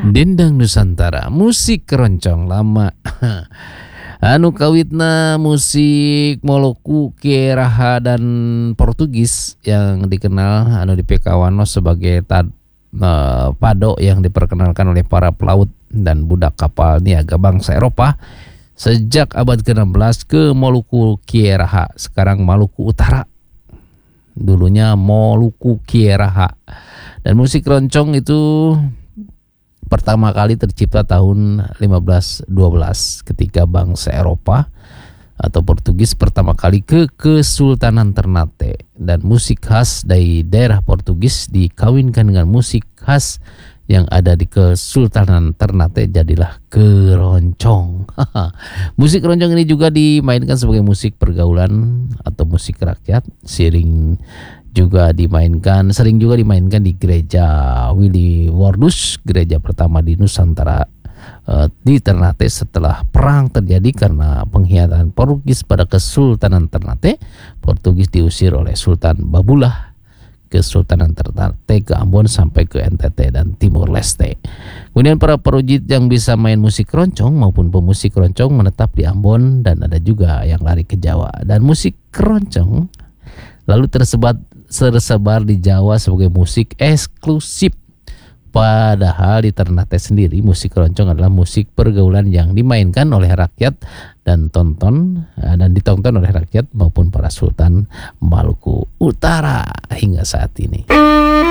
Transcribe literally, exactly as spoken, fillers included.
Dendang Nusantara, musik keroncong lama. Anu kawitna musik Moluku, Kieraha dan Portugis yang dikenal anu dipekawano sebagai tad, eh, pado yang diperkenalkan oleh para pelaut dan budak kapal niaga bangsa Eropa sejak abad ke enam belas ke Moluku Kieraha, sekarang Maluku Utara. Dulunya Moluku Kieraha. Dan musik keroncong itu pertama kali tercipta tahun lima belas dua belas ketika bangsa Eropa atau Portugis pertama kali ke Kesultanan Ternate, dan musik khas dari daerah Portugis dikawinkan dengan musik khas yang ada di Kesultanan Ternate, jadilah keroncong. Musik keroncong ini juga dimainkan sebagai musik pergaulan atau musik rakyat. Siring juga dimainkan, sering juga dimainkan di gereja Willy Wardus, gereja pertama di Nusantara, uh, di Ternate setelah perang terjadi karena pengkhianatan Portugis pada Kesultanan Ternate. Portugis diusir oleh Sultan Babullah Kesultanan Ternate ke Ambon sampai ke N T T dan Timur Leste. Kemudian para perujit yang bisa main musik keroncong maupun pemusik keroncong menetap di Ambon, dan ada juga yang lari ke Jawa. Dan musik keroncong lalu tersebar tersebar di Jawa sebagai musik eksklusif. Padahal di Ternate sendiri musik keroncong adalah musik pergaulan yang dimainkan oleh rakyat dan tonton dan ditonton oleh rakyat maupun para sultan Maluku Utara hingga saat ini.